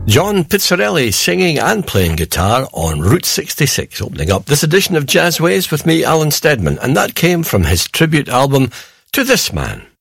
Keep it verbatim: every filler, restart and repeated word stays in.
John Pizzarelli singing and playing guitar on Route sixty-six, opening up this edition of Jazzways with me, Alan Steadman, and that came from his tribute album to this man.